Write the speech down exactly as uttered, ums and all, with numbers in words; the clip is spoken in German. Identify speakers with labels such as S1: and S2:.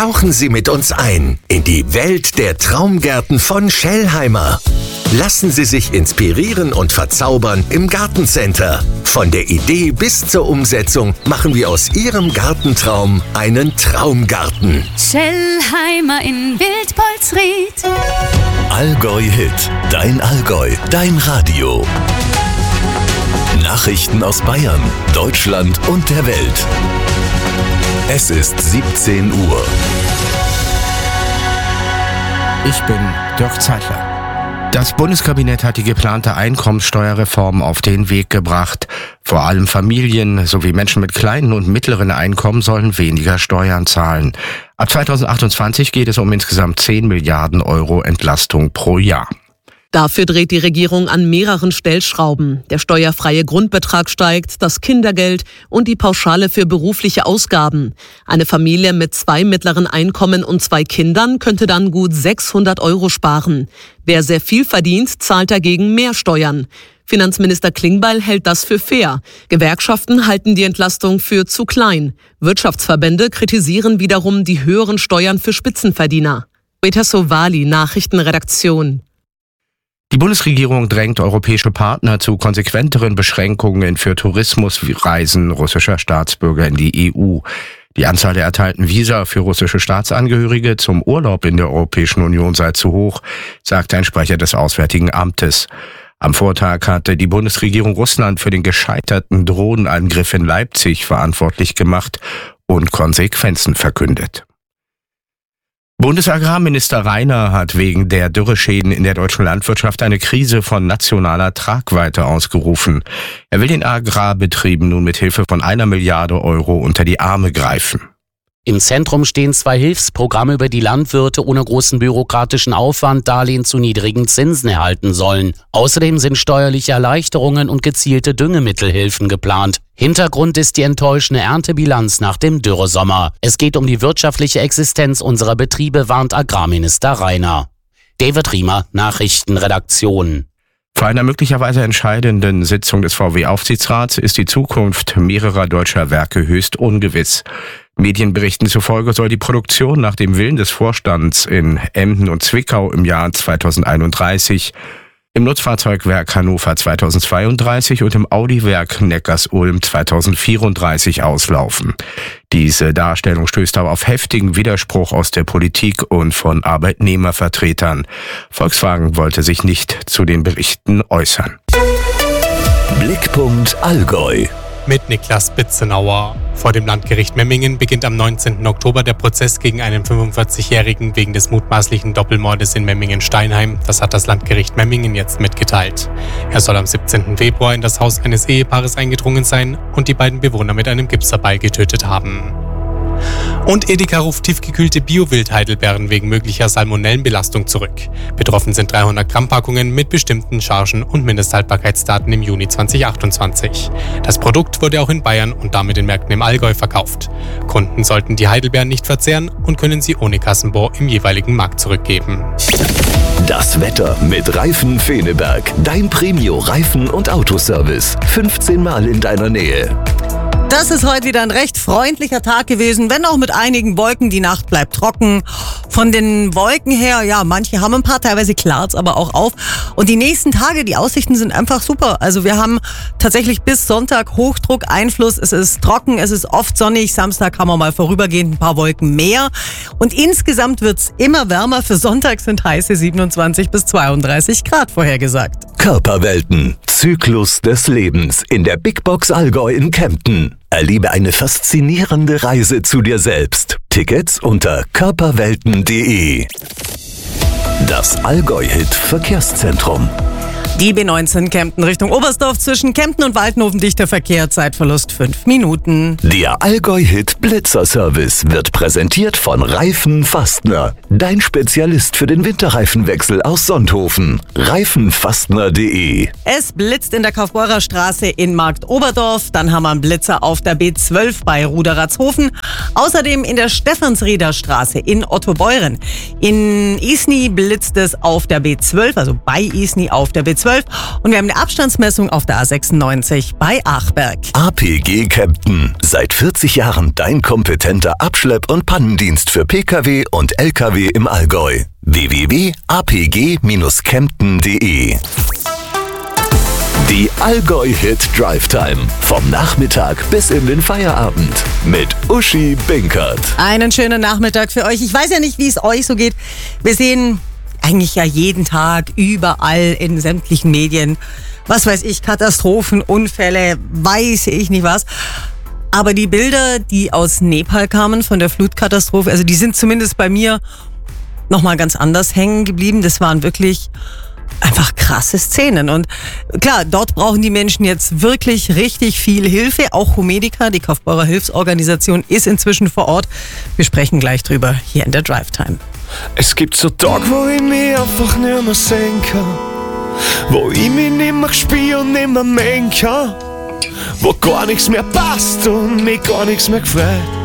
S1: Tauchen Sie mit uns ein in die Welt der Traumgärten von Schellheimer. Lassen Sie sich inspirieren und verzaubern im Gartencenter. Von der Idee bis zur Umsetzung machen wir aus Ihrem Gartentraum einen Traumgarten.
S2: Schellheimer in Wildpolsried.
S3: Allgäu Hit, dein Allgäu, dein Radio. Nachrichten aus Bayern, Deutschland und der Welt. Es ist siebzehn Uhr.
S4: Ich bin Dirk Zeitler. Das Bundeskabinett hat die geplante Einkommenssteuerreform auf den Weg gebracht. Vor allem Familien sowie Menschen mit kleinen und mittleren Einkommen sollen weniger Steuern zahlen. Ab zweitausendachtundzwanzig geht es um insgesamt zehn Milliarden Euro Entlastung pro Jahr.
S5: Dafür dreht die Regierung an mehreren Stellschrauben. Der steuerfreie Grundbetrag steigt, das Kindergeld und die Pauschale für berufliche Ausgaben. Eine Familie mit zwei mittleren Einkommen und zwei Kindern könnte dann gut sechshundert Euro sparen. Wer sehr viel verdient, zahlt dagegen mehr Steuern. Finanzminister Klingbeil hält das für fair. Gewerkschaften halten die Entlastung für zu klein. Wirtschaftsverbände kritisieren wiederum die höheren Steuern für Spitzenverdiener. Peter Sowali, Nachrichtenredaktion.
S4: Die Bundesregierung drängt europäische Partner zu konsequenteren Beschränkungen für Tourismusreisen russischer Staatsbürger in die E U. Die Anzahl der erteilten Visa für russische Staatsangehörige zum Urlaub in der Europäischen Union sei zu hoch, sagte ein Sprecher des Auswärtigen Amtes. Am Vortag hatte die Bundesregierung Russland für den gescheiterten Drohnenangriff in Leipzig verantwortlich gemacht und Konsequenzen verkündet. Bundesagrarminister Rainer hat wegen der Dürreschäden in der deutschen Landwirtschaft eine Krise von nationaler Tragweite ausgerufen. Er will den Agrarbetrieben nun mit Hilfe von einer Milliarde Euro unter die Arme greifen.
S6: Im Zentrum stehen zwei Hilfsprogramme, über die Landwirte ohne großen bürokratischen Aufwand Darlehen zu niedrigen Zinsen erhalten sollen. Außerdem sind steuerliche Erleichterungen und gezielte Düngemittelhilfen geplant. Hintergrund ist die enttäuschende Erntebilanz nach dem Dürresommer. Es geht um die wirtschaftliche Existenz unserer Betriebe, warnt Agrarminister Rainer. David Riemer, Nachrichtenredaktion.
S4: Vor einer möglicherweise entscheidenden Sitzung des V W-Aufsichtsrats ist die Zukunft mehrerer deutscher Werke höchst ungewiss. Medienberichten zufolge soll die Produktion nach dem Willen des Vorstands in Emden und Zwickau im Jahr zweitausendeinunddreißig, im Nutzfahrzeugwerk Hannover zweitausendzweiunddreißig und im Audi-Werk Neckarsulm zweitausendvierunddreißig auslaufen. Diese Darstellung stößt aber auf heftigen Widerspruch aus der Politik und von Arbeitnehmervertretern. Volkswagen wollte sich nicht zu den Berichten äußern.
S3: Blickpunkt Allgäu.
S7: Mit Niklas Bitzenauer. Vor dem Landgericht Memmingen beginnt am neunzehnten Oktober der Prozess gegen einen fünfundvierzigjährigen wegen des mutmaßlichen Doppelmordes in Memmingen-Steinheim. Das hat das Landgericht Memmingen jetzt mitgeteilt. Er soll am siebzehnten Februar in das Haus eines Ehepaares eingedrungen sein und die beiden Bewohner mit einem Gipsaball getötet haben. Und Edeka ruft tiefgekühlte Bio-Wild-Heidelbeeren wegen möglicher Salmonellenbelastung zurück. Betroffen sind dreihundert Gramm Packungen mit bestimmten Chargen und Mindesthaltbarkeitsdaten im Juni zweitausendachtundzwanzig. Das Produkt wurde auch in Bayern und damit in Märkten im Allgäu verkauft. Kunden sollten die Heidelbeeren nicht verzehren und können sie ohne Kassenbon im jeweiligen Markt zurückgeben.
S3: Das Wetter mit Reifen Feneberg. Dein Premio-Reifen- und Autoservice. fünfzehn Mal in deiner Nähe.
S8: Das ist heute wieder ein recht freundlicher Tag gewesen, wenn auch mit einigen Wolken. Die Nacht bleibt trocken. Von den Wolken her, ja, manche haben ein paar, teilweise klart's aber auch auf. Und die nächsten Tage, die Aussichten sind einfach super. Also wir haben tatsächlich bis Sonntag Hochdruckeinfluss. Es ist trocken, es ist oft sonnig. Samstag haben wir mal vorübergehend ein paar Wolken mehr. Und insgesamt wird's immer wärmer. Für Sonntag sind heiße siebenundzwanzig bis zweiunddreißig Grad vorhergesagt.
S3: Körperwelten. Zyklus des Lebens in der Big Box Allgäu in Kempten. Erlebe eine faszinierende Reise zu dir selbst. Tickets unter körperwelten punkt de. Das Allgäu-Hit Verkehrszentrum.
S8: Die B neunzehn Kempten Richtung Oberstdorf zwischen Kempten und Waldenhofen, dichter Verkehr, Zeitverlust fünf Minuten.
S3: Der Allgäu-Hit Blitzer-Service wird präsentiert von Reifen Fastner. Dein Spezialist für den Winterreifenwechsel aus Sonthofen. reifenfastner punkt de.
S8: Es blitzt in der Kaufbeurer Straße in Markt Oberdorf. Dann haben wir einen Blitzer auf der B zwölf bei Ruderatzhofen. Außerdem in der Stephansrieder Straße in Ottobeuren. In Isny blitzt es auf der B zwölf, also bei Isny auf der B zwölf. zwölf. Und wir haben eine Abstandsmessung auf der A sechsundneunzig bei Achberg.
S3: A P G Kempten. Seit vierzig Jahren dein kompetenter Abschlepp- und Pannendienst für Pkw und Lkw im Allgäu. w w w punkt a p g dash kempten punkt d e Die Allgäu-Hit Drive Time. Vom Nachmittag bis in den Feierabend. Mit Uschi Binkert.
S8: Einen schönen Nachmittag für euch. Ich weiß ja nicht, wie es euch so geht. Wir sehen eigentlich ja jeden Tag überall in sämtlichen Medien, was weiß ich, Katastrophen, Unfälle, weiß ich nicht was. Aber die Bilder, die aus Nepal kamen von der Flutkatastrophe, also die sind zumindest bei mir nochmal ganz anders hängen geblieben. Das waren wirklich einfach krasse Szenen. Und klar, dort brauchen die Menschen jetzt wirklich richtig viel Hilfe. Auch Humedica, die Kaufbeurer Hilfsorganisation, ist inzwischen vor Ort. Wir sprechen gleich drüber hier in der Drive Time.
S9: Es gibt so Tage, wo ich mich einfach nicht mehr sehen kann. Wo ich mich nicht mehr spüre und nicht mehr mengen kann. Wo gar nichts mehr passt und mich gar nichts mehr gefällt.